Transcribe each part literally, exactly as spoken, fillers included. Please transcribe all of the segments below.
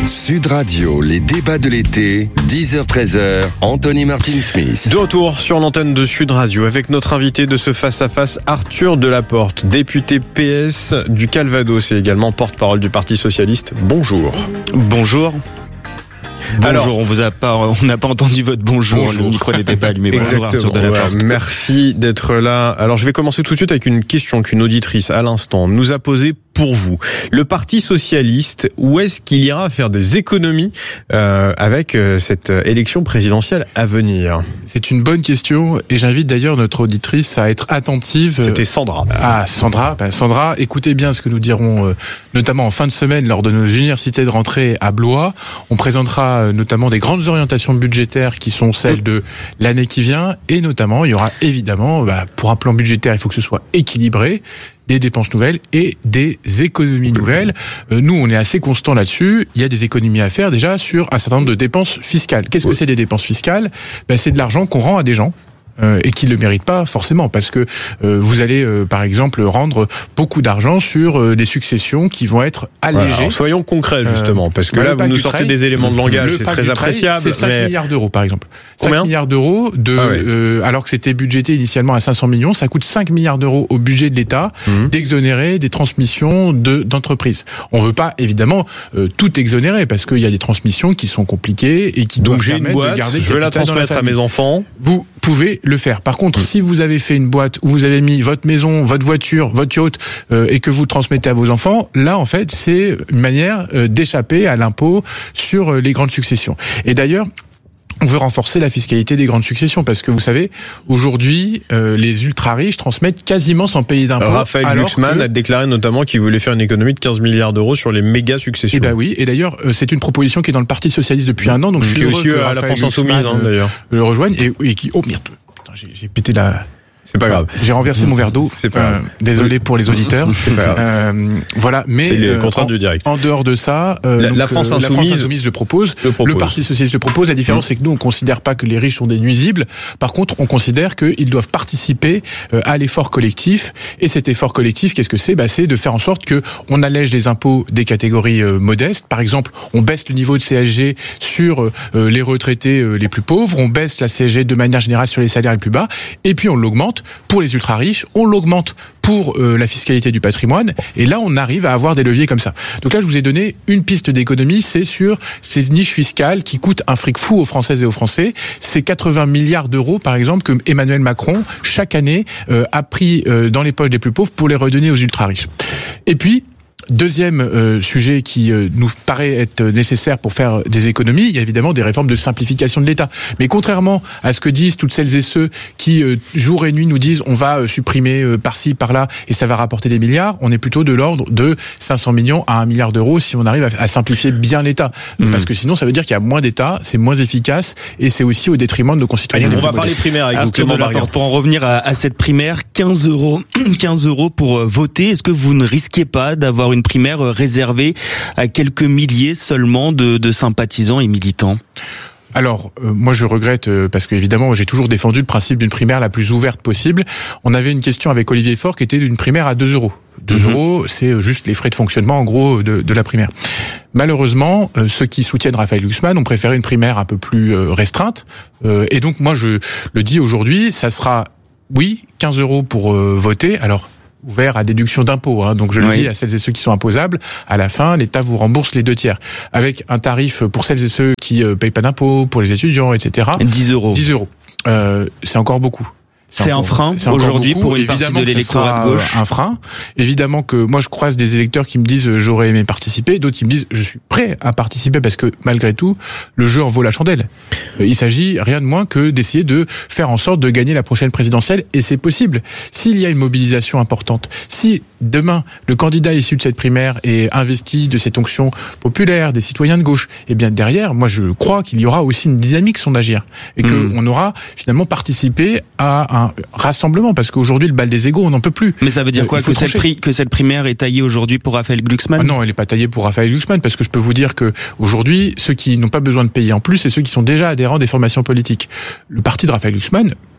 Sud Radio, les débats de l'été, dix heures treize heures, Anthony Martin-Smith. De retour sur l'antenne de Sud Radio avec notre invité de ce face-à-face, Arthur Delaporte, député P S du Calvados et également porte-parole du Parti Socialiste. Bonjour. Bonjour. Bonjour, Alors, on vous a pas, on n'a pas entendu votre bonjour, bonjour. Le micro n'était pas allumé. Bonjour Arthur Delaporte. Ouais, merci d'être là. Alors je vais commencer tout de suite avec une question qu'une auditrice à l'instant nous a posée pour vous. Le Parti Socialiste, où est-ce qu'il ira faire des économies euh, avec euh, cette élection présidentielle à venir ? C'est une bonne question et j'invite d'ailleurs notre auditrice à être attentive. C'était Sandra. Ah, Sandra, ben Sandra, écoutez bien ce que nous dirons euh, notamment en fin de semaine lors de nos universités de rentrée à Blois. On présentera euh, notamment des grandes orientations budgétaires qui sont celles de l'année qui vient et notamment il y aura évidemment, bah, pour un plan budgétaire, il faut que ce soit équilibré, des dépenses nouvelles et des économies nouvelles. Euh, nous, on est assez constant là-dessus. Il y a des économies à faire déjà sur un certain nombre de dépenses fiscales. Qu'est-ce que c'est des dépenses fiscales ? Ben, c'est de l'argent qu'on rend à des gens. Euh, et qui ne le méritent pas forcément, parce que euh, vous allez euh, par exemple rendre beaucoup d'argent sur euh, des successions qui vont être allégées. Voilà, soyons concrets justement, parce que euh, là vous nous sortez des éléments de langage, c'est très appréciable. C'est cinq mais... milliards d'euros par exemple. Combien ? cinq milliards d'euros, de, ah ouais. euh, alors que c'était budgété initialement à cinq cents millions, ça coûte cinq milliards d'euros au budget de l'État mmh. d'exonérer des transmissions de, d'entreprises. On veut pas évidemment euh, tout exonérer, parce qu'il y a des transmissions qui sont compliquées et qui Donc doivent j'ai permettre une boîte, de garder je vais la transmettre à mes enfants. Vous pouvez le faire. Par contre, mmh. si vous avez fait une boîte où vous avez mis votre maison, votre voiture, votre yacht euh, et que vous transmettez à vos enfants, là en fait c'est une manière euh, d'échapper à l'impôt sur euh, les grandes successions. Et d'ailleurs, on veut renforcer la fiscalité des grandes successions parce que vous savez, aujourd'hui, euh, les ultra-riches transmettent quasiment sans payer d'impôts. Raphaël Glucksmann que... a déclaré notamment qu'il voulait faire une économie de quinze milliards d'euros sur les méga successions. Eh ben oui, et d'ailleurs, euh, c'est une proposition qui est dans le Parti Socialiste depuis un an, donc mmh. je suis heureux aussi que à la France Insoumise, hein, d'ailleurs, le rejoigne et, et qui, oh merde, putain, j'ai, j'ai pété la... C'est pas grave. J'ai renversé mon verre d'eau. C'est pas grave. Euh, désolé pour les auditeurs. C'est pas grave. Euh, voilà, mais c'est les contraintes du direct. En dehors de ça, euh, la, donc, la, France euh, Insoumise, la France Insoumise le propose. le propose. Le Parti Socialiste le propose. La différence, mmh. c'est que nous, on considère pas que les riches sont des nuisibles. Par contre, on considère qu'ils doivent participer euh, à l'effort collectif. Et cet effort collectif, qu'est-ce que c'est ? Bah, c'est de faire en sorte que on allège les impôts des catégories euh, modestes. Par exemple, on baisse le niveau de C S G sur euh, les retraités euh, les plus pauvres. On baisse la C S G de manière générale sur les salaires les plus bas. Et puis, on l'augmente pour les ultra riches, on l'augmente pour euh, la fiscalité du patrimoine, et là on arrive à avoir des leviers comme ça. Donc là je vous ai donné une piste d'économie, c'est sur ces niches fiscales qui coûtent un fric fou aux Françaises et aux Français. C'est quatre-vingts milliards d'euros par exemple que Emmanuel Macron chaque année euh, a pris euh, dans les poches des plus pauvres pour les redonner aux ultra riches. Et puis deuxième euh, sujet qui euh, nous paraît être nécessaire pour faire des économies, il y a évidemment des réformes de simplification de l'État. Mais contrairement à ce que disent toutes celles et ceux qui, euh, jour et nuit, nous disent on va euh, supprimer euh, par-ci, par-là, et ça va rapporter des milliards, on est plutôt de l'ordre de cinq cents millions à un milliard d'euros si on arrive à, à simplifier bien l'État. Mmh. Parce que sinon, ça veut dire qu'il y a moins d'État, c'est moins efficace, et c'est aussi au détriment de nos concitoyens. Allez, on va parler primaire avec vous, Clément Barguin. Pour en revenir à, à cette primaire, quinze euros, quinze euros pour voter. Est-ce que vous ne risquez pas d'avoir une primaire réservée à quelques milliers seulement de, de sympathisants et militants ? Alors, euh, moi je regrette, euh, parce qu'évidemment j'ai toujours défendu le principe d'une primaire la plus ouverte possible. On avait une question avec Olivier Faure qui était d'une primaire à deux euros. deux mmh. euros, c'est juste les frais de fonctionnement en gros de, de la primaire. Malheureusement, euh, ceux qui soutiennent Raphaël Glucksmann ont préféré une primaire un peu plus euh, restreinte. Euh, et donc moi je le dis aujourd'hui, ça sera, oui, quinze euros pour euh, voter. Alors, ouvert à déduction d'impôts, hein, donc je le oui. dis à celles et ceux qui sont imposables, à la fin, l'État vous rembourse les deux tiers, avec un tarif pour celles et ceux qui euh, payent pas d'impôts, pour les étudiants, et cetera. dix euros. dix euros. Euh, c'est encore beaucoup. C'est, c'est encore, un frein c'est aujourd'hui beaucoup. Pour une Évidemment partie de l'électorat de gauche. Un frein. Évidemment que moi je croise des électeurs qui me disent euh, j'aurais aimé participer, d'autres qui me disent je suis prêt à participer parce que malgré tout le jeu en vaut la chandelle. Euh, il s'agit rien de moins que d'essayer de faire en sorte de gagner la prochaine présidentielle et c'est possible. S'il y a une mobilisation importante, si demain le candidat issu de cette primaire est investi de cette onction populaire des citoyens de gauche, et eh bien derrière moi je crois qu'il y aura aussi une dynamique sondagère et que mmh. on aura finalement participé à un rassemblement, parce qu'aujourd'hui le bal des égos on n'en peut plus. Mais ça veut dire quoi, euh, que, cette pri- que cette primaire est taillée aujourd'hui pour Raphaël Glucksmann ? Ah non, elle n'est pas taillée pour Raphaël Glucksmann, parce que je peux vous dire que aujourd'hui ceux qui n'ont pas besoin de payer en plus, c'est ceux qui sont déjà adhérents des formations politiques. Le parti de Raphaël Glucksmann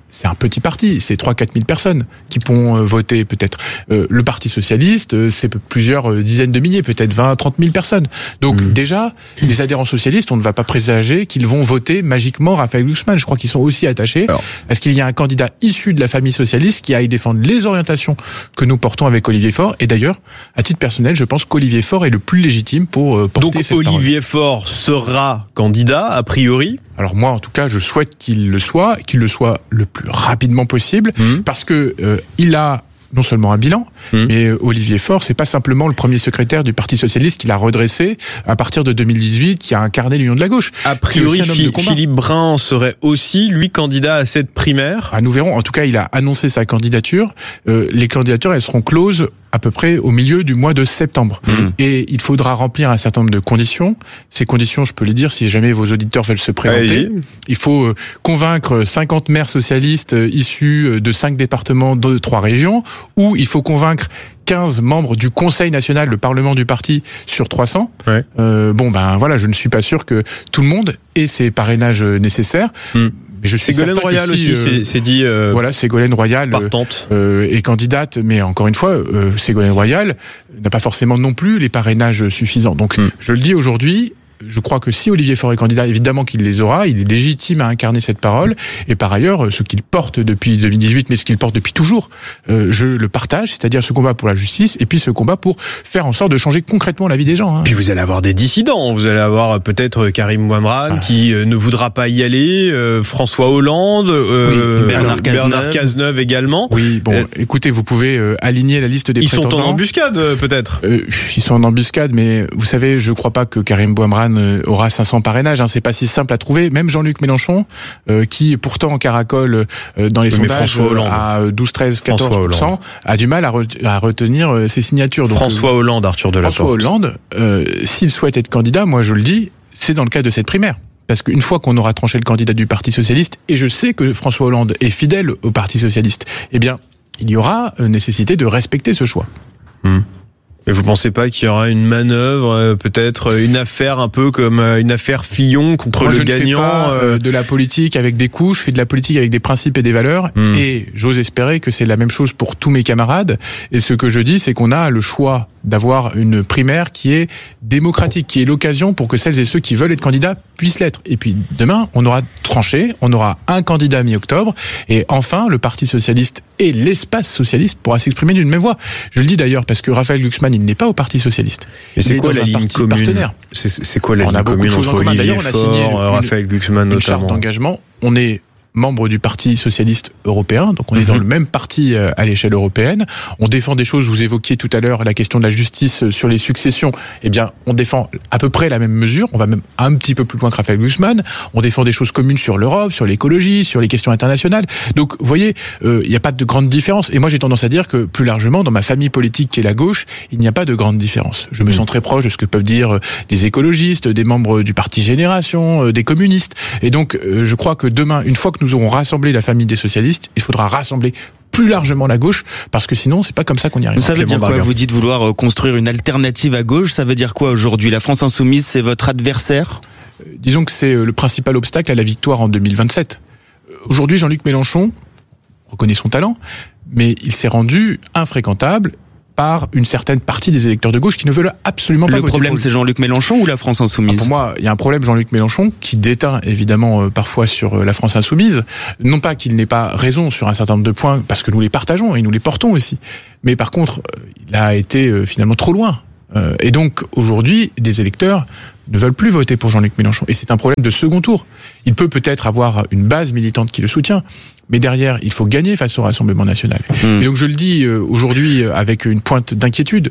c'est un petit parti, c'est trois à quatre mille personnes qui pourront voter peut-être. Euh, le Parti Socialiste, c'est plusieurs dizaines de milliers, peut-être vingt à trente mille personnes. Donc mmh. déjà, les adhérents socialistes, on ne va pas présager qu'ils vont voter magiquement Raphaël Glucksmann. Je crois qu'ils sont aussi attachés Alors. à ce qu'il y a un candidat issu de la famille socialiste qui aille défendre les orientations que nous portons avec Olivier Faure. Et d'ailleurs, à titre personnel, je pense qu'Olivier Faure est le plus légitime pour porter Donc, cette parole. Donc Olivier Faure sera candidat, a priori ? Alors moi, en tout cas, je souhaite qu'il le soit, qu'il le soit le plus rapidement possible, mmh. parce que euh, il a non seulement un bilan, mmh. mais Olivier Faure, c'est pas simplement le premier secrétaire du Parti Socialiste qu'il a redressé à partir de deux mille dix-huit, qui a incarné l'Union de la gauche. A priori, Philippe Brun serait aussi, lui, candidat à cette primaire. Ah, nous verrons. En tout cas, il a annoncé sa candidature. Euh, les candidatures, elles seront closes à peu près au milieu du mois de septembre. Mmh. Et il faudra remplir un certain nombre de conditions. Ces conditions, je peux les dire si jamais vos auditeurs veulent se présenter. Allez. Il faut convaincre cinquante maires socialistes issus de cinq départements de trois régions, ou il faut convaincre quinze membres du Conseil national, le Parlement du parti, sur trois cents. Ouais. Euh, bon, ben voilà, je ne suis pas sûr que tout le monde ait ces parrainages nécessaires. Mmh. Mais je sais Ségolène Royal aussi, euh, c'est dit. Euh, voilà, Ségolène Royal partante. Euh, est candidate, mais encore une fois, euh, Ségolène Royal n'a pas forcément non plus les parrainages suffisants. Donc, mm. je le dis aujourd'hui. Je crois que si Olivier Faure est candidat, évidemment qu'il les aura, il est légitime à incarner cette parole. Et par ailleurs, ce qu'il porte depuis deux mille dix-huit, mais ce qu'il porte depuis toujours, euh, je le partage, c'est-à-dire ce combat pour la justice, et puis ce combat pour faire en sorte de changer concrètement la vie des gens. Hein. Puis vous allez avoir des dissidents, vous allez avoir peut-être Karim Ouamran ah. qui euh, ne voudra pas y aller, euh, François Hollande, euh, oui, Bernard, Cazeneuve. Bernard Cazeneuve également. Oui, bon, euh, écoutez, vous pouvez euh, aligner la liste des ils prétendants. Ils sont en embuscade, euh, peut-être. Euh, ils sont en embuscade, mais vous savez, je crois pas que Karim Ouamran aura cinq cents parrainages, hein, c'est pas si simple à trouver. Même Jean-Luc Mélenchon, euh, qui pourtant caracole euh, dans les oui, sondages euh, à douze, treize, quatorze pour cent, a du mal à, re- à retenir euh, ses signatures. Donc, François Hollande, Arthur Delaporte. François Hollande, euh, s'il souhaite être candidat, moi je le dis, c'est dans le cadre de cette primaire. Parce qu'une fois qu'on aura tranché le candidat du Parti Socialiste, et je sais que François Hollande est fidèle au Parti Socialiste, eh bien, il y aura euh, nécessité de respecter ce choix. Hum. Et vous pensez pas qu'il y aura une manœuvre, peut-être une affaire un peu comme une affaire Fillon contre Moi, le je gagnant ne fais pas euh, de la politique avec des couches, je fais de la politique avec des principes et des valeurs. Mmh. Et j'ose espérer que c'est la même chose pour tous mes camarades. Et ce que je dis, c'est qu'on a le choix d'avoir une primaire qui est démocratique, qui est l'occasion pour que celles et ceux qui veulent être candidats puissent l'être. Et puis demain, on aura tranché, on aura un candidat mi-octobre, et enfin, le Parti Socialiste et l'espace socialiste pourra s'exprimer d'une même voix. Je le dis d'ailleurs parce que Raphaël Glucksmann, il n'est pas au Parti Socialiste. Et c'est quoi la ligne commune c'est, c'est quoi la ligne commune entre Olivier Faure, Raphaël Glucksmann notamment ? Une charte d'engagement. On est membre du Parti Socialiste Européen, donc on est mmh. dans le même parti à l'échelle européenne. On défend des choses, vous évoquiez tout à l'heure la question de la justice sur les successions, eh bien on défend à peu près la même mesure, on va même un petit peu plus loin que Raphaël Glucksmann, on défend des choses communes sur l'Europe, sur l'écologie, sur les questions internationales. Donc vous voyez, il euh, n'y a pas de grande différence. Et moi j'ai tendance à dire que plus largement, dans ma famille politique qui est la gauche, il n'y a pas de grande différence. Je me mmh. sens très proche de ce que peuvent dire des écologistes, des membres du Parti Génération, des communistes. Et donc euh, je crois que demain, une fois que nous aurons rassemblé la famille des socialistes, il faudra rassembler plus largement la gauche, parce que sinon, c'est pas comme ça qu'on y arrive. Ça veut dire quoi ? Vous dites vouloir construire une alternative à gauche, ça veut dire quoi aujourd'hui ? La France Insoumise, c'est votre adversaire ? euh, Disons que c'est le principal obstacle à la victoire en deux mille vingt-sept. Aujourd'hui, Jean-Luc Mélenchon reconnaît son talent, mais il s'est rendu infréquentable par une certaine partie des électeurs de gauche qui ne veulent absolument pas le voter. Le problème, c'est Jean-Luc Mélenchon ou la France Insoumise ? ah, Pour moi, il y a un problème Jean-Luc Mélenchon qui déteint évidemment euh, parfois sur euh, la France Insoumise. Non pas qu'il n'ait pas raison sur un certain nombre de points, parce que nous les partageons et nous les portons aussi. Mais par contre, euh, il a été euh, finalement trop loin. Euh, et donc, aujourd'hui, des électeurs ne veulent plus voter pour Jean-Luc Mélenchon. Et c'est un problème de second tour. Il peut peut-être avoir une base militante qui le soutient, mais derrière, il faut gagner face au Rassemblement national. Mmh. Et donc, je le dis euh, aujourd'hui euh, avec une pointe d'inquiétude,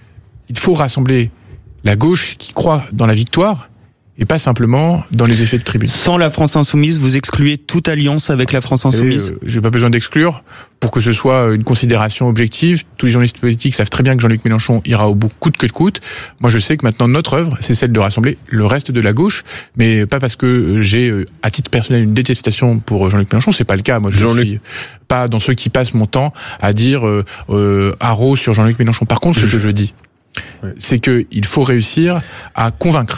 il faut rassembler la gauche qui croit dans la victoire, et pas simplement dans les effets de tribune. Sans la France Insoumise, vous excluez toute alliance avec la France Insoumise ? euh, J'ai pas besoin d'exclure pour que ce soit une considération objective. Tous les journalistes politiques savent très bien que Jean-Luc Mélenchon ira au bout coûte que coûte. Moi, je sais que maintenant notre œuvre, c'est celle de rassembler le reste de la gauche, mais pas parce que j'ai, à titre personnel, une détestation pour Jean-Luc Mélenchon. C'est pas le cas. Moi, je Jean-Luc... suis pas dans ceux qui passent mon temps à dire euh, euh, haro sur Jean-Luc Mélenchon. Par contre, ce que je dis, ouais. c'est que il faut réussir à convaincre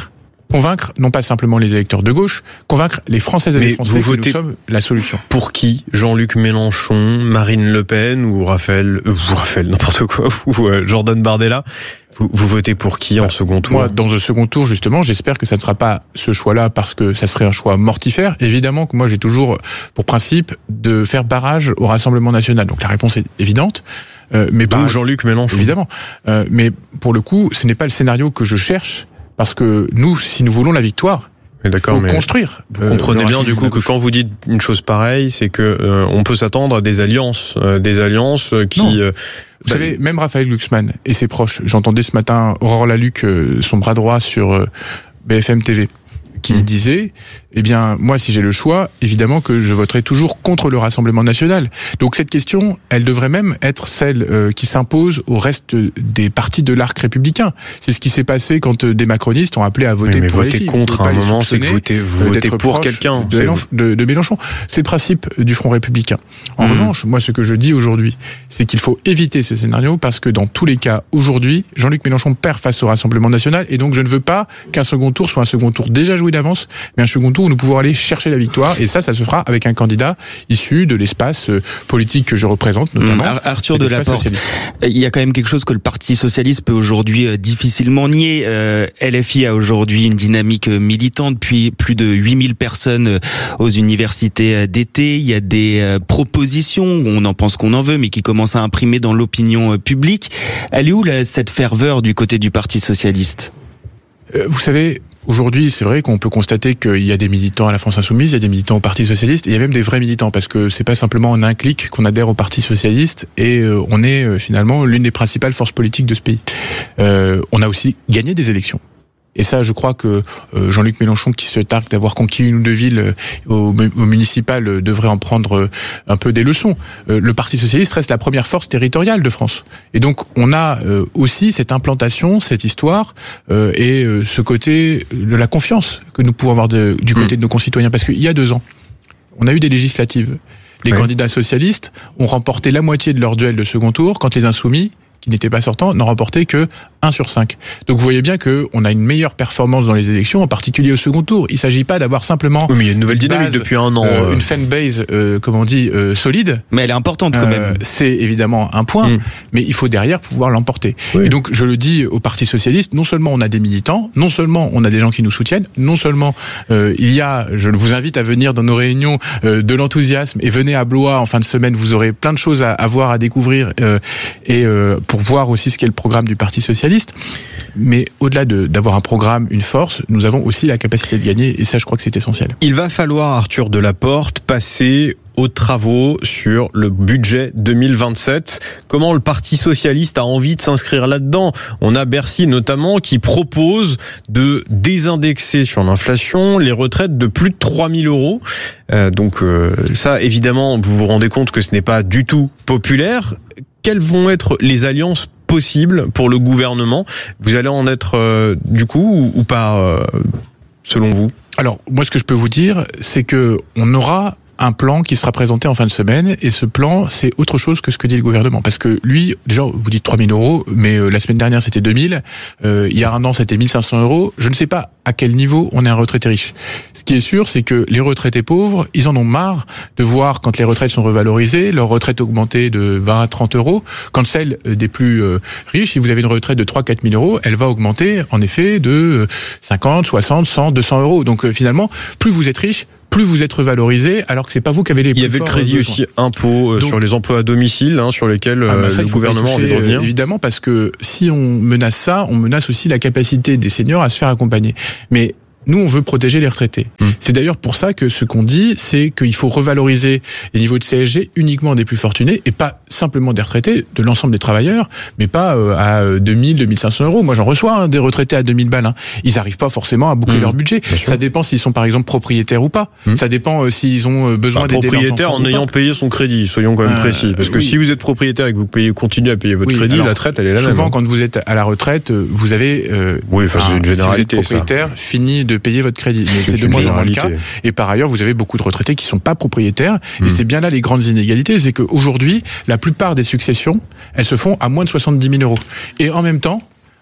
convaincre non pas simplement les électeurs de gauche, convaincre les Françaises et Mais les Français vous que votez nous sommes la solution. Pour qui? Jean-Luc Mélenchon, Marine Le Pen ou Raphaël, euh, ou Raphaël, n'importe quoi, ou euh, Jordan Bardella? Vous, vous votez pour qui en bah, second tour? Moi, dans le second tour, justement, j'espère que ça ne sera pas ce choix-là parce que ça serait un choix mortifère. Évidemment que moi, j'ai toujours pour principe de faire barrage au Rassemblement national. Donc la réponse est évidente. Euh, mais Donc Jean-Luc Mélenchon. Évidemment. Euh, mais pour le coup, ce n'est pas le scénario que je cherche parce que nous, si nous voulons la victoire, il faut mais construire. Vous euh, comprenez bien du coup que quand vous dites une chose pareille, c'est que euh, on peut s'attendre à des alliances, euh, des alliances qui. Non. Euh, Vous bah, savez, même Raphaël Glucksmann et ses proches. J'entendais ce matin Aurore Lalucq, euh, son bras droit sur euh, B F M T V, qui mmh. disait, eh bien, moi, si j'ai le choix, évidemment que je voterai toujours contre le Rassemblement national. Donc cette question, elle devrait même être celle euh, qui s'impose au reste des partis de l'arc républicain. C'est ce qui s'est passé quand euh, des macronistes ont appelé à voter oui, mais pour voter les filles. contre à un moment, c'est que vous votez, vous votez pour quelqu'un. De, de, de Mélenchon. C'est le principe du Front républicain. En mmh. revanche, moi, ce que je dis aujourd'hui, c'est qu'il faut éviter ce scénario parce que dans tous les cas, aujourd'hui, Jean-Luc Mélenchon perd face au Rassemblement national et donc je ne veux pas qu'un second tour soit un second tour déjà joué d'avance, mais un second tour où nous pouvons aller chercher la victoire. Et ça, ça se fera avec un candidat issu de l'espace politique que je représente, notamment. Mmh. Arthur Delaporte, il y a quand même quelque chose que le Parti socialiste peut aujourd'hui difficilement nier. Euh, L F I a aujourd'hui une dynamique militante, depuis plus de huit mille personnes aux universités d'été. Il y a des propositions, on en pense qu'on en veut, mais qui commencent à imprimer dans l'opinion publique. Elle est où là, cette ferveur du côté du Parti socialiste ? euh, Vous savez, aujourd'hui, c'est vrai qu'on peut constater qu'il y a des militants à la France Insoumise, il y a des militants au Parti Socialiste, et il y a même des vrais militants, parce que c'est pas simplement en un clic qu'on adhère au Parti Socialiste, et euh, on est euh, finalement l'une des principales forces politiques de ce pays. Euh, on a aussi gagné des élections. Et ça, je crois que euh, Jean-Luc Mélenchon, qui se targue d'avoir conquis une ou deux villes euh, au, au municipal, euh, devrait en prendre euh, un peu des leçons. Euh, le Parti socialiste reste la première force territoriale de France. Et donc, on a euh, aussi cette implantation, cette histoire euh, et euh, ce côté de la confiance que nous pouvons avoir de, du côté mmh. de nos concitoyens. Parce qu'il y a deux ans, on a eu des législatives. Les oui. candidats socialistes ont remporté la moitié de leur duel de second tour, quand les insoumis, qui n'étaient pas sortants, n'ont remporté que un sur cinq. Donc vous voyez bien qu'on a une meilleure performance dans les élections, en particulier au second tour. Il ne s'agit pas d'avoir simplement... Oui, mais il y a une nouvelle une dynamique base, depuis un an. Euh, une fanbase, euh, comme on dit, euh, solide. Mais elle est importante quand euh, même. C'est évidemment un point, mmh. mais il faut derrière pouvoir l'emporter. Oui. Et donc je le dis au Parti Socialiste, non seulement on a des militants, non seulement on a des gens qui nous soutiennent, non seulement euh, il y a, je vous invite à venir dans nos réunions, euh, de l'enthousiasme, et venez à Blois en fin de semaine, vous aurez plein de choses à, à voir, à découvrir, euh, et euh, pour voir aussi ce qu'est le programme du Parti Socialiste. Mais au-delà de, d'avoir un programme, une force, nous avons aussi la capacité de gagner, et ça, je crois que c'est essentiel. Il va falloir, Arthur Delaporte, passer aux travaux sur le budget deux mille vingt-sept. Comment le Parti Socialiste a envie de s'inscrire là-dedans ? On a Bercy notamment qui propose de désindexer sur l'inflation les retraites de plus de trois mille euros. Euh, donc euh, ça, évidemment, vous vous rendez compte que ce n'est pas du tout populaire. Quelles vont être les alliances possibles pour le gouvernement ? Vous allez en être euh, du coup ou, ou pas, euh, selon vous ? Alors, moi, ce que je peux vous dire, c'est que on aura un plan qui sera présenté en fin de semaine, et ce plan, c'est autre chose que ce que dit le gouvernement. Parce que lui, déjà, vous dites trois mille euros, mais euh, la semaine dernière, c'était deux mille. Euh, il y a un an, c'était mille cinq cents euros. Je ne sais pas à quel niveau on est un retraité riche. Ce qui est sûr, c'est que les retraités pauvres, ils en ont marre de voir, quand les retraites sont revalorisées, leur retraite augmenter de vingt à trente euros. Quand celle des plus euh, riches, si vous avez une retraite de trois à quatre mille euros, elle va augmenter, en effet, de cinquante, soixante, cent, deux cents euros. Donc euh, finalement, plus vous êtes riche, plus vous êtes revalorisé, alors que c'est pas vous qui avez les plus forts. Il y avait le crédit aussi impôt Donc, sur les emplois à domicile, hein, sur lesquels ah ben ça, le gouvernement a envie de revenir. Évidemment, parce que si on menace ça, on menace aussi la capacité des seniors à se faire accompagner. Mais nous, on veut protéger les retraités. Mmh. C'est d'ailleurs pour ça que ce qu'on dit, c'est qu'il faut revaloriser les niveaux de C S G uniquement des plus fortunés, et pas simplement des retraités, de l'ensemble des travailleurs, mais pas euh, à deux mille, deux mille cinq cents euros. Moi, j'en reçois hein, des retraités à deux mille balles. Hein. Ils n'arrivent pas forcément à boucler mmh. leur budget. Ça dépend s'ils sont par exemple propriétaires ou pas. Mmh. Ça dépend euh, s'ils ont besoin d'aider leurs enfants. Propriétaire en ayant payé son crédit, soyons quand même euh, précis. Parce que oui. si vous êtes propriétaire et que vous payez, continuez à payer votre oui, crédit, alors, la retraite, elle est la souvent, même. Souvent, quand vous êtes à la retraite, vous avez... Euh, oui, enfin, c'est une généralité, si vous êtes propriétaire, ça. Fini de payer votre crédit. Mais c'est, c'est de moins en moins le cas. Et par ailleurs, vous avez beaucoup de retraités qui sont pas propriétaires. Mmh. Et c'est bien là les grandes inégalités. C'est qu'aujourd'hui, la plupart des successions, elles se font à moins de soixante-dix mille euros. Et en même temps,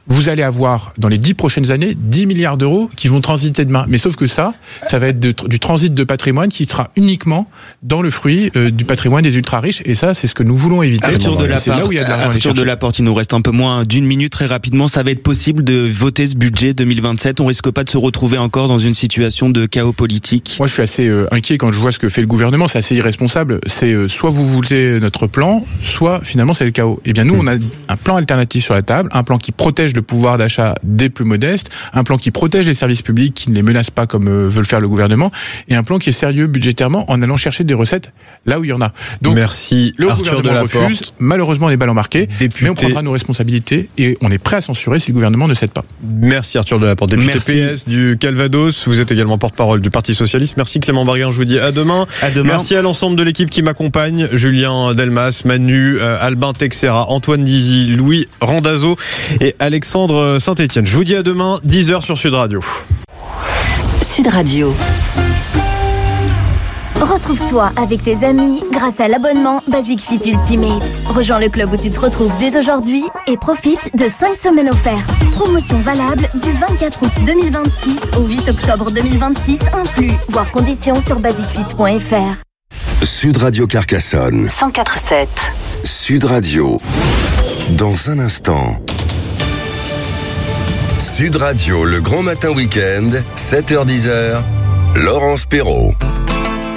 vous allez avoir dans les dix prochaines années dix milliards d'euros qui vont transiter demain. Mais sauf que ça, ça va être de, du transit de patrimoine qui sera uniquement dans le fruit euh, du patrimoine des ultra riches. Et ça, c'est ce que nous voulons éviter. Arthur C'est Delaporte, là où il y a de l'argent à aller Arthur chercher. Delaporte, il nous reste un peu moins d'une minute très rapidement. Ça va être possible de voter ce budget deux mille vingt-sept. On risque pas de se retrouver encore dans une situation de chaos politique. Moi, je suis assez euh, inquiet quand je vois ce que fait le gouvernement. C'est assez irresponsable. C'est euh, soit vous votez notre plan, soit finalement c'est le chaos. Eh bien, nous, on a un plan alternatif sur la table, un plan qui protège le pouvoir d'achat des plus modestes, un plan qui protège les services publics, qui ne les menace pas comme euh, veut le faire le gouvernement, et un plan qui est sérieux budgétairement en allant chercher des recettes là où il y en a. Donc, merci le Arthur gouvernement refuse. Delaporte. Malheureusement, les balles ont marqué, Député. mais on prendra nos responsabilités et on est prêt à censurer si le gouvernement ne cède pas. Merci Arthur Delaporte, député Merci. P S du Calvados. Vous êtes également porte-parole du Parti Socialiste. Merci Clément Barguin, je vous dis à demain. À demain. Merci à l'ensemble de l'équipe qui m'accompagne. Julien Delmas, Manu, euh, Albin Texera, Antoine Dizy, Louis Randazzo et Alexandre Saint-Etienne. Je vous dis à demain, dix heures sur Sud Radio. Sud Radio. Retrouve-toi avec tes amis grâce à l'abonnement Basic Fit Ultimate. Rejoins le club où tu te retrouves dès aujourd'hui et profite de cinq semaines offertes. Promotion valable du vingt-quatre août deux mille vingt-six au huit octobre deux mille vingt-six inclus. Voir conditions sur basic fit point f r. Sud Radio Carcassonne. cent quatre virgule sept. Sud Radio. Dans un instant. Sud Radio, le grand matin week-end, sept heures dix heures. Laurence Perrault.